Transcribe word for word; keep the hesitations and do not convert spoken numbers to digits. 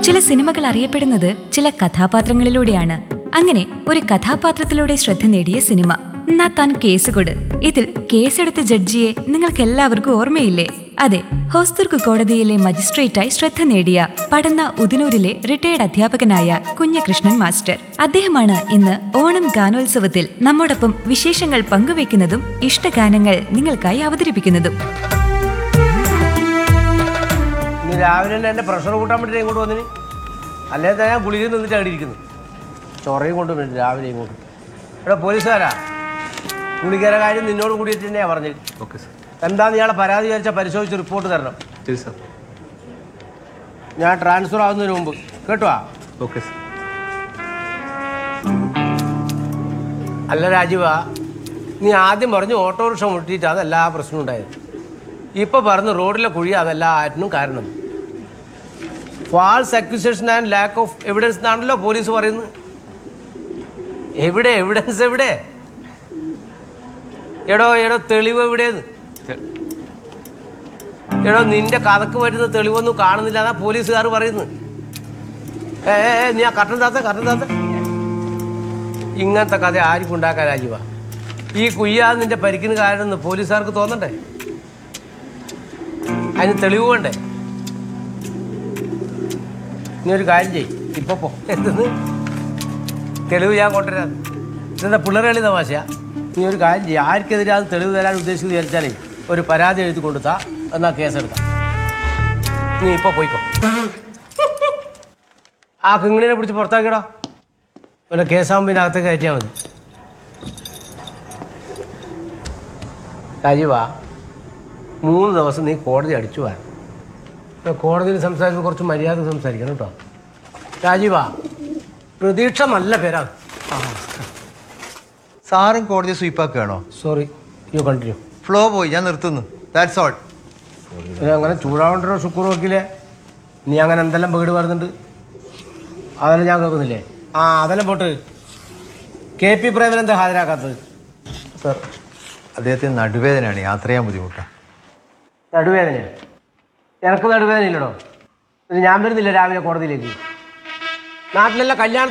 ചില സിനിമകൾ അറിയപ്പെടുന്നത് ചില കഥാപാത്രങ്ങളിലൂടെയാണ്. അങ്ങനെ ഒരു കഥാപാത്രത്തിലൂടെ ശ്രദ്ധ നേടിയ സിനിമ എന്നാ താൻ കേസ് കൊട്. ഇതിൽ കേസെടുത്ത ജഡ്ജിയെ നിങ്ങൾക്ക് എല്ലാവർക്കും ഓർമ്മയില്ലേ? അതെ, ഹോസ്ദുർഗ് കോടതിയിലെ മജിസ്ട്രേറ്റായി ശ്രദ്ധ നേടിയ പടന്ന ഉദിനൂരിലെ റിട്ടയർഡ് അധ്യാപകനായ കുഞ്ഞകൃഷ്ണൻ മാസ്റ്റർ. അദ്ദേഹമാണ് ഇന്ന് ഓണം ഗാനോത്സവത്തിൽ നമ്മോടൊപ്പം വിശേഷങ്ങൾ പങ്കുവെക്കുന്നതും ഇഷ്ടഗാനങ്ങൾ നിങ്ങൾക്കായി അവതരിപ്പിക്കുന്നതും. രാവിലെ തന്നെ എന്റെ പ്രഷർ കൂട്ടാൻ വേണ്ടി ഇങ്ങോട്ട് വന്നിന്, അല്ലേ തന്നെ ഞാൻ ഗുളികയിൽ നിന്നിട്ട് അവിടെ ഇരിക്കുന്നു. ചൊറയും കൊണ്ട് വേണ്ടി രാവിലെ ഇങ്ങോട്ട്. എടാ പോലീസുകാരാ, ഗുളികയുടെ കാര്യം നിന്നോട് കൂടിയിട്ട് തന്നെയാണ് പറഞ്ഞത്. Okay sir. എന്താന്ന് ഇയാളെ പരാതി വിചാരിച്ചാൽ പരിശോധിച്ച് റിപ്പോർട്ട് തരണം. ശരി സാർ. ഞാൻ ട്രാൻസ്ഫർ ആവുന്നതിന് മുമ്പ് കേട്ടോ. Okay sir. അല്ല രാജീവ, നീ ആദ്യം പറഞ്ഞു ഓട്ടോറിക്ഷ മുട്ടിയിട്ട് അതെല്ലാ പ്രശ്നവും ഉണ്ടായത്. ഇപ്പം പറഞ്ഞ് റോഡിലെ കുഴി അതെല്ലാ ആറ്റിനും കാരണം. False accusation and lack of evidence എന്നാണല്ലോ പോലീസ് പറയുന്നത്. എവിടെ എവിഡൻസ്? എവിടെ? എടോ എടോ തെളിവ് എവിടെയെന്ന്? എടോ നിന്റെ കഥക്ക് വരുന്ന തെളിവൊന്നും കാണുന്നില്ല എന്നാ പോലീസുകാർ പറയുന്നത്. ഏ ഏ നീ ആ കട്ടൻ താത്ത കട്ടൻ താത്ത ഇങ്ങനത്തെ കഥ ആർക്കും ഉണ്ടാക്കാൻ രാജീവ. ഈ കുയ്യാതെ നിന്റെ പരിക്കിന് കാരണം പോലീസുകാർക്ക് തോന്നണ്ടേ? അതിന് തെളിവ് വേണ്ടേ? നീ ഒരു കാര്യം ചെയ്യും, ഇപ്പൊ പോ. എന്തെന്ന് തെളിവ് ഞാൻ കൊണ്ടുവരാം? ഇതെന്താ പിള്ളേർ കളി തമാശയാ? നീ ഒരു കാര്യം ചെയ്യും, ആർക്കെതിരെ അത് തെളിവ് തരാൻ ഉദ്ദേശിക്കുന്നത് വിചാരിച്ചാലേ ഒരു പരാതി എഴുതി കൊടുത്താ എന്നാ കേസെടുക്കാം. നീ ഇപ്പൊ പോയിക്കോ. ആ കിങ്ങിണിനെ പിടിച്ച് പുറത്താക്കിയടാ. പിന്നെ കേസാകുമ്പോൾ പിന്നെ അകത്തേക്ക് കയറ്റിയാൽ മതി. രാജീവാ, മൂന്ന് ദിവസം നീ കോടതി അടിച്ചു പോകാൻ. കോടതിയിൽ സംസാരിക്കുമ്പോൾ കുറച്ച് മര്യാദ സംസാരിക്കണം കേട്ടോ. രാജീവാ, പ്രതീക്ഷ നല്ല പേരാണ്. സാറും കോടതി സ്വീപ്പാക്കുകയാണോ? Sorry, you continue. ഫ്ലോ പോയി, ഞാൻ നിർത്തുന്നു. That's all. അങ്ങനെ ചൂടാവണ്ടോ ഷുക്കൂർ വക്കീലെ? നീ അങ്ങനെ എന്തെല്ലാം വീട് വരുന്നുണ്ട്, അതെല്ലാം ഞാൻ കേൾക്കുന്നില്ലേ? ആ അതെല്ലാം പോട്ട്. കെ പി പ്രേമൻ എന്താ ഹാജരാക്കാത്തത്? സാർ, അദ്ദേഹത്തിന് നടുവേദനയാണ്, യാത്ര ചെയ്യാൻ ബുദ്ധിമുട്ടാണ്. നടുവേദനയാണ്? എനക്ക് നടുവേദന ഇല്ലടോ. ഞാൻ വരുന്നില്ല രാവിലെ കോടതിയിലേക്ക്. നാട്ടിലെല്ലാം കല്യാണം